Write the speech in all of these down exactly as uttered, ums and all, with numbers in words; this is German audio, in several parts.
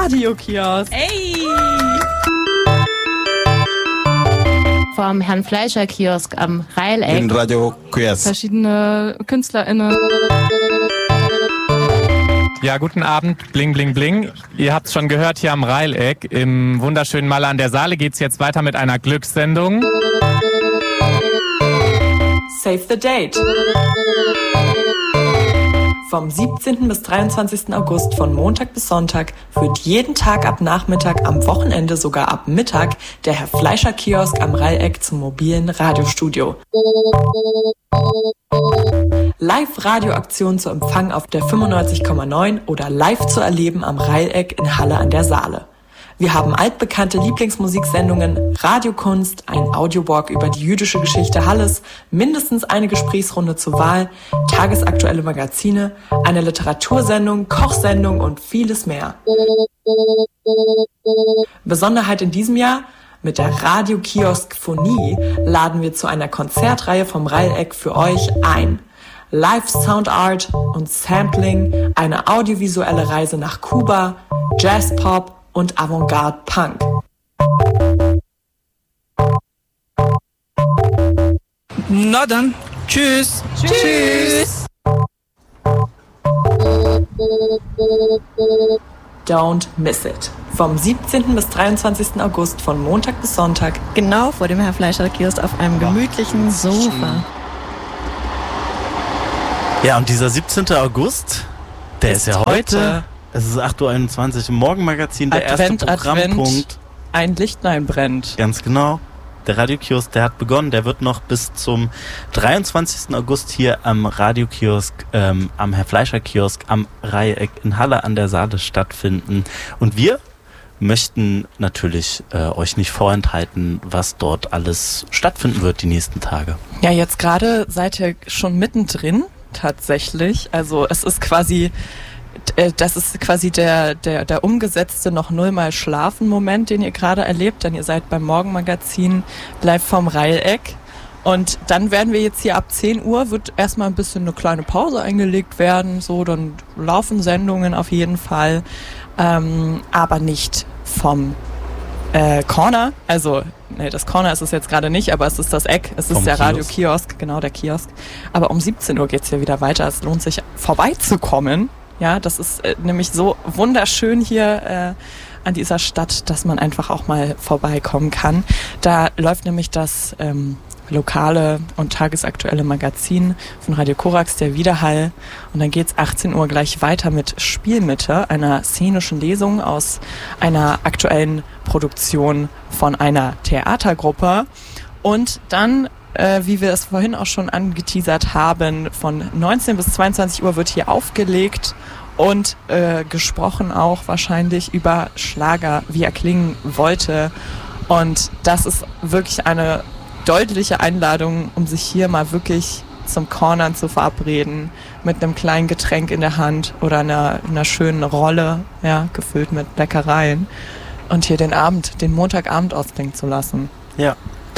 Radiokiosk. Ey! Vom Herrn Fleischer Kiosk am Reileck. In Radiokiosk. Verschiedene KünstlerInnen. Ja, guten Abend, bling, bling, bling. Ihr habt es schon gehört, hier am Reileck im wunderschönen Malle an der Saale geht es jetzt weiter mit einer Glückssendung. Save the Date. Vom siebzehnten bis dreiundzwanzigsten August von Montag bis Sonntag führt jeden Tag ab Nachmittag, am Wochenende sogar ab Mittag der Herr Fleischer Kiosk am Reileck zum mobilen Radiostudio. Live-Radioaktion zu empfangen auf der fünfundneunzig Komma neun oder live zu erleben am Reileck in Halle an der Saale. Wir haben altbekannte Lieblingsmusiksendungen, Radiokunst, ein Audiowalk über die jüdische Geschichte Halles, mindestens eine Gesprächsrunde zur Wahl, tagesaktuelle Magazine, eine Literatursendung, Kochsendung und vieles mehr. Besonderheit in diesem Jahr: Mit der Radiokiosk-Phonie laden wir zu einer Konzertreihe vom Reileck für euch ein. Live Sound Art und Sampling, eine audiovisuelle Reise nach Kuba, Jazz-Pop und Avantgarde Punk. Na dann, tschüss. Tschüss. Don't miss it. Vom siebzehnten bis dreiundzwanzigsten August von Montag bis Sonntag. Genau vor dem Herr Fleischer Kiosk auf einem gemütlichen Sofa. Ja, und dieser siebzehnten August, der ist, ist ja heute. heute. Es ist acht Uhr einundzwanzig im Morgenmagazin, der Advent, erste Programmpunkt. Advent, ein Lichtlein brennt. Ganz genau. Der Radiokiosk, der hat begonnen. Der wird noch bis zum dreiundzwanzigsten August hier am Radiokiosk, ähm, am Herr Fleischer Kiosk am Reileck in Halle an der Saale stattfinden. Und wir möchten natürlich äh, euch nicht vorenthalten, was dort alles stattfinden wird die nächsten Tage. Ja, jetzt gerade seid ihr schon mittendrin, tatsächlich. Also es ist quasi... Das ist quasi der, der, der umgesetzte noch nullmal Schlafen-Moment, den ihr gerade erlebt, denn ihr seid beim Morgenmagazin live vom Reileck. Und dann werden wir jetzt hier ab zehn Uhr, wird erstmal ein bisschen eine kleine Pause eingelegt werden, so, dann laufen Sendungen auf jeden Fall, ähm, aber nicht vom äh, Corner, also, nee, das Corner ist es jetzt gerade nicht, aber es ist das Eck, es ist vom der Radiokiosk, genau, der Kiosk. Aber um siebzehn Uhr geht's hier wieder weiter, es lohnt sich vorbeizukommen. Ja, das ist äh, nämlich so wunderschön hier äh, an dieser Stadt, dass man einfach auch mal vorbeikommen kann. Da läuft nämlich das ähm, lokale und tagesaktuelle Magazin von Radio Korax, der Widerhall. Und dann geht's achtzehn Uhr gleich weiter mit Spielmitte, einer szenischen Lesung aus einer aktuellen Produktion von einer Theatergruppe. Und dann, Äh, wie wir es vorhin auch schon angeteasert haben, von neunzehn bis zweiundzwanzig Uhr wird hier aufgelegt und äh, gesprochen auch wahrscheinlich über Schlager, wie er klingen wollte. Und das ist wirklich eine deutliche Einladung, um sich hier mal wirklich zum Cornern zu verabreden, mit einem kleinen Getränk in der Hand oder einer, einer schönen Rolle, ja, gefüllt mit Leckereien, und hier den Abend, den Montagabend ausklingen zu lassen. Ja.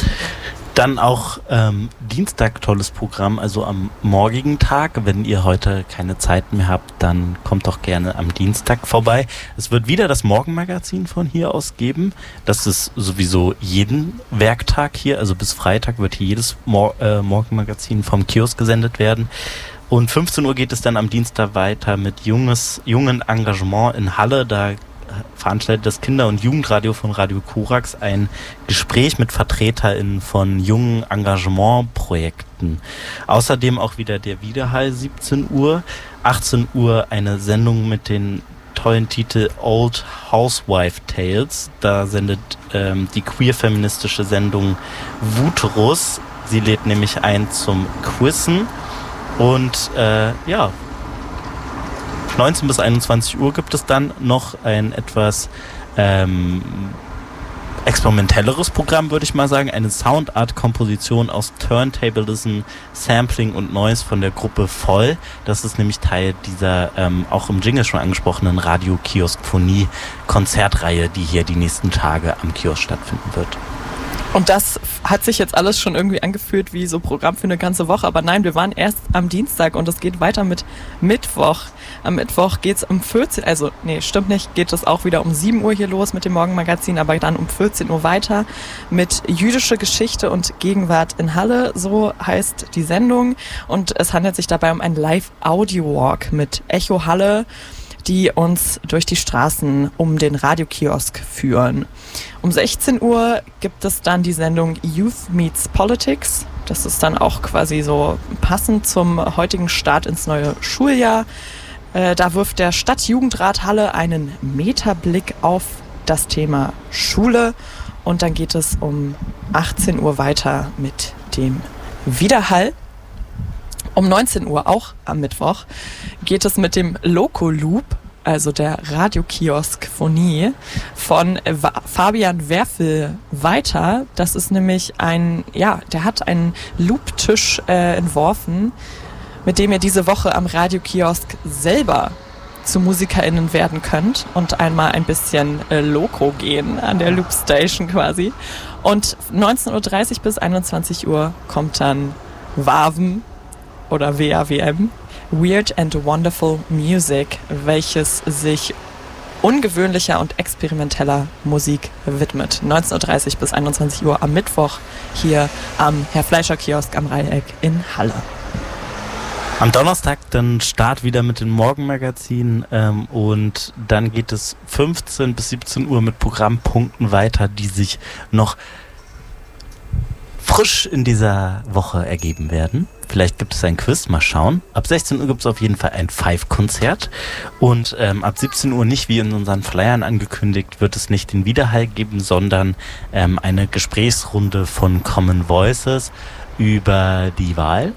Dann auch ähm, Dienstag tolles Programm, also am morgigen Tag. Wenn ihr heute keine Zeit mehr habt, dann kommt doch gerne am Dienstag vorbei. Es wird wieder das Morgenmagazin von hier aus geben. Das ist sowieso jeden Werktag hier, also bis Freitag wird hier jedes Mor- äh, Morgenmagazin vom Kiosk gesendet werden. Und fünfzehn Uhr geht es dann am Dienstag weiter mit junges, jungen Engagement in Halle. Da veranstaltet das Kinder- und Jugendradio von Radio Korax ein Gespräch mit VertreterInnen von jungen Engagementprojekten. Außerdem auch wieder der Widerhall siebzehn Uhr, achtzehn Uhr eine Sendung mit den tollen Titel Old Housewife Tales. Da sendet ähm, die queer-feministische Sendung Wuterus. Sie lädt nämlich ein zum Quizzen und äh, ja, neunzehn bis einundzwanzig Uhr gibt es dann noch ein etwas ähm, experimentelleres Programm, würde ich mal sagen. Eine Soundart-Komposition aus Turntablism, Sampling und Noise von der Gruppe Voll. Das ist nämlich Teil dieser ähm, auch im Jingle schon angesprochenen Radio-Kiosk-Phonie-Konzertreihe, die hier die nächsten Tage am Kiosk stattfinden wird. Und das hat sich jetzt alles schon irgendwie angefühlt wie so Programm für eine ganze Woche. Aber nein, wir waren erst am Dienstag und es geht weiter mit Mittwoch. Am Mittwoch geht's um vierzehn, also nee, stimmt nicht, geht es auch wieder um sieben Uhr hier los mit dem Morgenmagazin, aber dann um vierzehn Uhr weiter mit jüdische Geschichte und Gegenwart in Halle, so heißt die Sendung. Und es handelt sich dabei um einen Live-Audio-Walk mit Echo Halle, die uns durch die Straßen um den Radiokiosk führen. Um sechzehn Uhr gibt es dann die Sendung Youth Meets Politics. Das ist dann auch quasi so passend zum heutigen Start ins neue Schuljahr. Äh, da wirft der Stadtjugendrat Halle einen Metablick auf das Thema Schule. Und dann geht es um achtzehn Uhr weiter mit dem Widerhall. Um neunzehn Uhr, auch am Mittwoch, geht es mit dem Loco Loop, also der Radiokiosk-Phonie, von Fabian Werfel weiter. Das ist nämlich ein, ja, der hat einen Loop-Tisch äh, entworfen, mit dem ihr diese Woche am Radiokiosk selber zu MusikerInnen werden könnt und einmal ein bisschen äh, Loco gehen an der Loop-Station quasi. Und neunzehn Uhr dreißig bis einundzwanzig Uhr kommt dann Waven oder W A W M, Weird and Wonderful Music, welches sich ungewöhnlicher und experimenteller Musik widmet. neunzehn Uhr dreißig bis einundzwanzig Uhr am Mittwoch hier am Herr Fleischer Kiosk am Reileck in Halle. Am Donnerstag dann Start wieder mit dem Morgenmagazin ähm, und dann geht es fünfzehn bis siebzehn Uhr mit Programmpunkten weiter, die sich noch frisch in dieser Woche ergeben werden. Vielleicht gibt es ein Quiz, mal schauen. Ab sechzehn Uhr gibt es auf jeden Fall ein Five-Konzert und ähm, ab siebzehn Uhr nicht, wie in unseren Flyern angekündigt, wird es nicht den Widerhall geben, sondern ähm, eine Gesprächsrunde von Common Voices über die Wahl.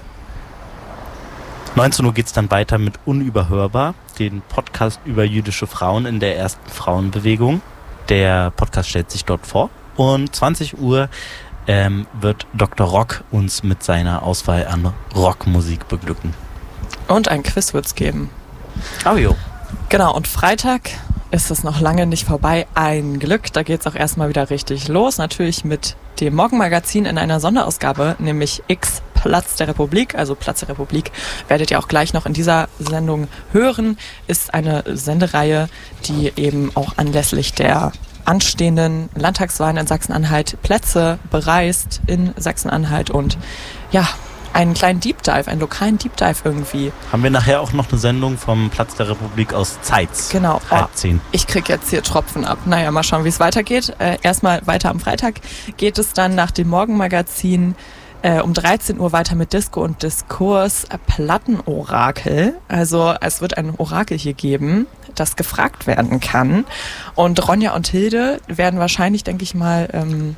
neunzehn Uhr geht es dann weiter mit Unüberhörbar, den Podcast über jüdische Frauen in der ersten Frauenbewegung. Der Podcast stellt sich dort vor. Und zwanzig Uhr ähm, wird Doktor Rock uns mit seiner Auswahl an Rockmusik beglücken. Und ein Quiz wird es geben. Oh jo. Genau, und Freitag ist es noch lange nicht vorbei. Ein Glück, da geht es auch erstmal wieder richtig los. Natürlich mit dem Morgenmagazin in einer Sonderausgabe, nämlich X Platz der Republik, also Platz der Republik, werdet ihr auch gleich noch in dieser Sendung hören, ist eine Sendereihe, die eben auch anlässlich der anstehenden Landtagswahlen in Sachsen-Anhalt Plätze bereist in Sachsen-Anhalt und ja, einen kleinen Deep Dive, einen lokalen Deep Dive irgendwie. Haben wir nachher auch noch eine Sendung vom Platz der Republik aus Zeitz. Genau. Halb zehn. Oh, ich krieg jetzt hier Tropfen ab. Naja, mal schauen, wie es weitergeht. Äh, erstmal weiter am Freitag geht es dann nach dem Morgenmagazin äh, um dreizehn Uhr weiter mit Disco und Diskurs äh, Plattenorakel. Also es wird ein Orakel hier geben, das gefragt werden kann. Und Ronja und Hilde werden wahrscheinlich, denke ich mal, ähm,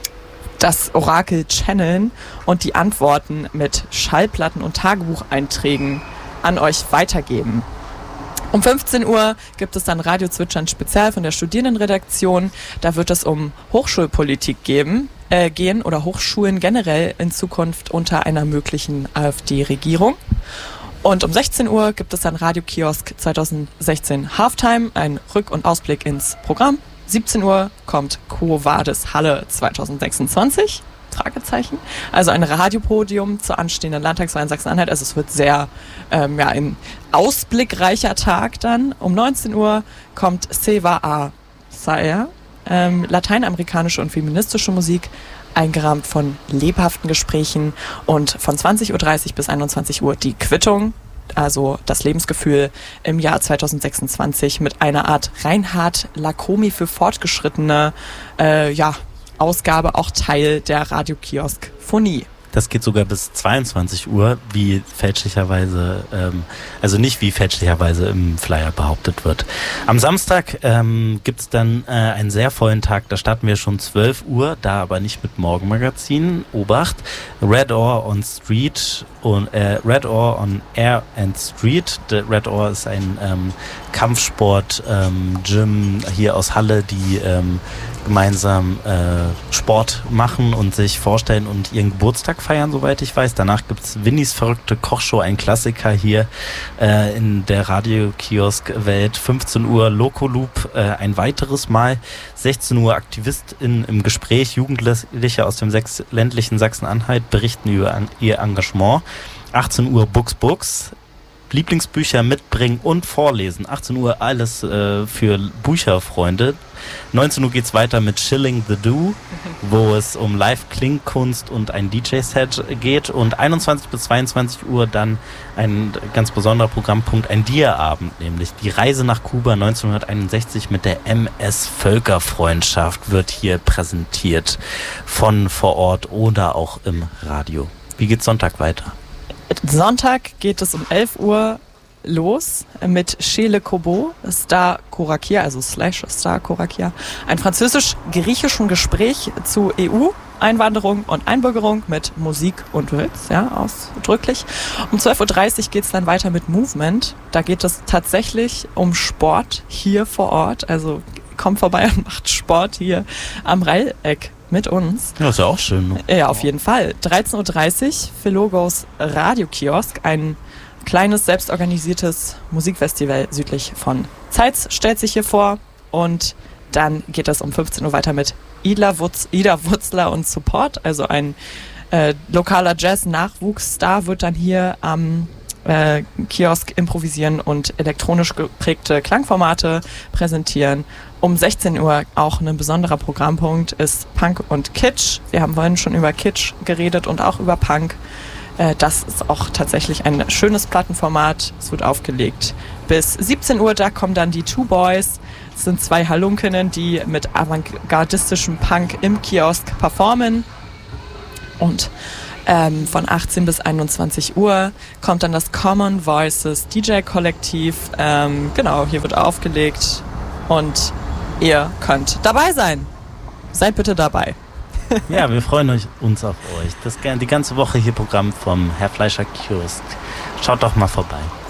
das Orakel channeln und die Antworten mit Schallplatten und Tagebucheinträgen an euch weitergeben. Um fünfzehn Uhr gibt es dann Radio Zwitschern Spezial von der Studierendenredaktion. Da wird es um Hochschulpolitik geben, äh, gehen oder Hochschulen generell in Zukunft unter einer möglichen AfD-Regierung. Und um sechzehn Uhr gibt es dann Radio Kiosk zwanzig sechzehn Halftime, ein Rück- und Ausblick ins Programm. siebzehn Uhr kommt Quo Vadis Halle zwanzig sechsundzwanzig, Fragezeichen. Also ein Radiopodium zur anstehenden Landtagswahl in Sachsen-Anhalt. Also es wird sehr ähm, ja, ein ausblickreicher Tag dann. Um neunzehn Uhr kommt Seva A. Sayer, ähm, lateinamerikanische und feministische Musik, eingerahmt von lebhaften Gesprächen. Und von zwanzig Uhr dreißig bis einundzwanzig Uhr die Quittung, also das Lebensgefühl im Jahr zwanzig sechsundzwanzig mit einer Art Reinhard Lacomi für Fortgeschrittene äh, ja, Ausgabe, auch Teil der Radiokiosk-Phonie. Das geht sogar bis zweiundzwanzig Uhr, wie fälschlicherweise, ähm, also nicht wie fälschlicherweise im Flyer behauptet wird. Am Samstag ähm, gibt's dann äh, einen sehr vollen Tag, da starten wir schon zwölf Uhr, da aber nicht mit Morgenmagazin. Obacht, Red Oar on Street und äh, Red Oar on Air and Street. The Red Oar ist ein ähm, Kampfsport, ähm, Gym hier aus Halle, die ähm, gemeinsam äh, Sport machen und sich vorstellen und ihren Geburtstag feiern, soweit ich weiß. Danach gibt es Winnies verrückte Kochshow, ein Klassiker hier äh, in der Radiokiosk-Welt. fünfzehn Uhr Loco-Loop, äh, ein weiteres Mal. sechzehn Uhr AktivistInnen im Gespräch, Jugendliche aus dem Sachs- ländlichen Sachsen-Anhalt berichten über an, ihr Engagement. achtzehn Uhr Books Books. Lieblingsbücher mitbringen und vorlesen. achtzehn Uhr alles äh, für Bücherfreunde. neunzehn Uhr geht's weiter mit Chilling the Do, wo es um Live-Klingkunst und ein D J-Set geht. Und einundzwanzig bis zweiundzwanzig Uhr dann ein ganz besonderer Programmpunkt, ein Dia-Abend, nämlich die Reise nach Kuba neunzehnhunderteinundsechzig mit der M S Völkerfreundschaft wird hier präsentiert von vor Ort oder auch im Radio. Wie geht's Sonntag weiter? Sonntag geht es um elf Uhr los mit Chez Le Corbeau, Star Korakia, also slash Star Korakia, ein französisch-griechischen Gespräch zu E U, Einwanderung und Einbürgerung mit Musik und Witz, ja, ausdrücklich. Um zwölf Uhr dreißig geht es dann weiter mit Movement. Da geht es tatsächlich um Sport hier vor Ort, also kommt vorbei und macht Sport hier am Reileck mit uns. Ja, ist ja auch schön. Ne? Ja, auf jeden Fall. dreizehn Uhr dreißig, Philogos Radiokiosk, ein kleines, selbstorganisiertes Musikfestival südlich von Zeitz stellt sich hier vor. Und dann geht es um fünfzehn Uhr weiter mit Ida, Wutz, Ida Wutzler und Support, also ein äh, lokaler Jazz-Nachwuchsstar wird dann hier am äh, Kiosk improvisieren und elektronisch geprägte Klangformate präsentieren. Um sechzehn Uhr auch ein besonderer Programmpunkt ist Punk und Kitsch. Wir haben vorhin schon über Kitsch geredet und auch über Punk. Äh, das ist auch tatsächlich ein schönes Plattenformat. Es wird aufgelegt bis siebzehn Uhr. Da kommen dann die Two Boys. Das sind zwei Halunkinnen, die mit avantgardistischem Punk im Kiosk performen. Und ähm, von achtzehn bis einundzwanzig Uhr kommt dann das Common Voices D J-Kollektiv. Ähm, genau, hier wird aufgelegt und ihr könnt dabei sein. Seid bitte dabei. Ja, wir freuen euch, uns auf euch. Das die ganze Woche hier Programm vom Herr Fleischer Kiosk. Schaut doch mal vorbei.